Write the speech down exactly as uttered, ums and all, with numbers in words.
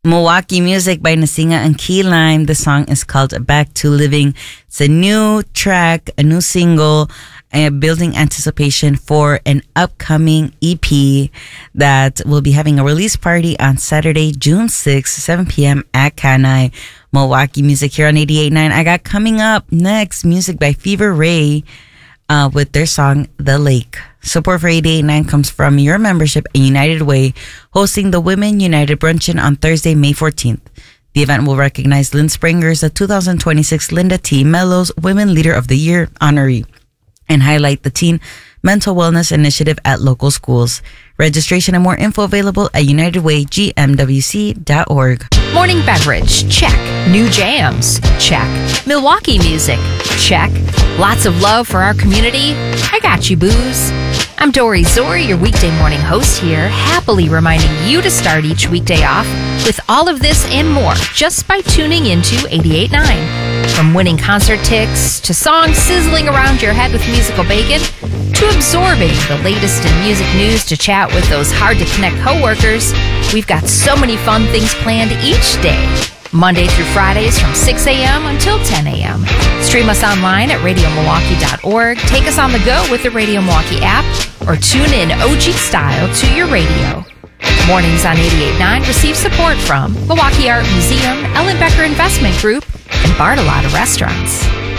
Milwaukee Music by Nasinga and Key Lime. The song is called Back to Living. It's a new track, a new single, uh, building anticipation for an upcoming E P that will be having a release party on Saturday, June sixth, seven p.m. at Kanai. Milwaukee Music here on eighty-eight point nine. I got coming up next music by Fever Ray uh, with their song The Lake. Support for eighty-eight point nine comes from your membership and United Way, hosting the Women United Bruncheon on Thursday, May fourteenth. The event will recognize Lynn Springer as the two thousand twenty-six Linda T. Mellows Women Leader of the Year honoree and highlight the teen mental wellness initiative at local schools. Registration and more info available at united way g m w c dot org. Morning beverage, check. New jams, check. Milwaukee music, check. Lots of love for our community. I got you, booze. I'm Dory Zori, your weekday morning host here, happily reminding you to start each weekday off with all of this and more just by tuning into eighty-eight point nine. From winning concert tickets to songs sizzling around your head with musical bacon to absorbing the latest in music news to chat with those hard-to-connect coworkers, we've got so many fun things planned each day. Monday through Fridays from six a.m. until ten a.m. Stream us online at radio milwaukee dot org, take us on the go with the Radio Milwaukee app, or tune in O G style to your radio. Mornings on eighty-eight point nine receive support from Milwaukee Art Museum, Ellen Becker Investment Group, and Bartolotta Restaurants.